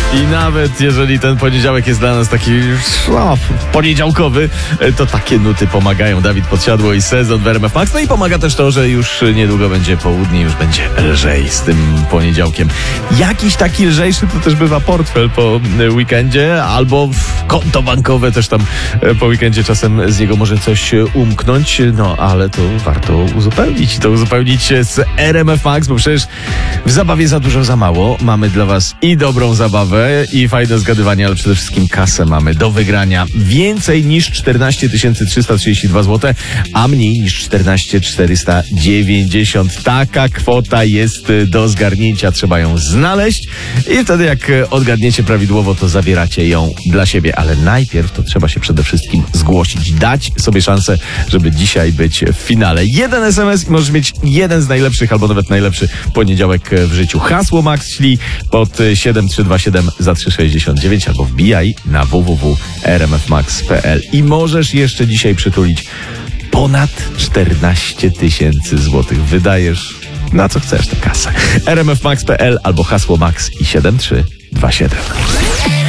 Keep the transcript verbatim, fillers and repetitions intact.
I nawet jeżeli ten poniedziałek jest dla nas taki no, poniedziałkowy, to takie nuty pomagają. Dawid Podsiadło i Sezon w R M F Max. No i pomaga też to, że już niedługo będzie południe, już będzie lżej z tym poniedziałkiem. Jakiś taki lżejszy to też bywa portfel po weekendzie, albo konto bankowe też tam po weekendzie czasem z niego może coś umknąć. No ale to warto uzupełnić. To uzupełnić z R M F Max, bo przecież w zabawie za dużo, za mało. Mamy dla was i dobrą zabawę, i fajne zgadywanie, ale przede wszystkim kasę mamy do wygrania. Więcej niż czternaście tysięcy trzysta trzydzieści dwa złote, a mniej niż czternaście tysięcy czterysta dziewięćdziesiąt. Taka kwota jest do zgarnięcia. Trzeba ją znaleźć i wtedy jak odgadniecie prawidłowo, to zabieracie ją dla siebie. Ale najpierw to trzeba się przede wszystkim zgłosić. Dać sobie szansę, żeby dzisiaj być w finale. Jeden es em es i możesz mieć jeden z najlepszych, albo nawet najlepszy poniedziałek w życiu. Hasło Max śli pod siedem trzy dwa siedem za trzy sześćdziesiąt dziewięć albo wbijaj na w w w kropka r m f max kropka p l i możesz jeszcze dzisiaj przytulić ponad czternaście tysięcy złotych. Wydajesz na co chcesz tę kasę. r m f max kropka p l albo hasło Max i siedem trzy dwa siedem.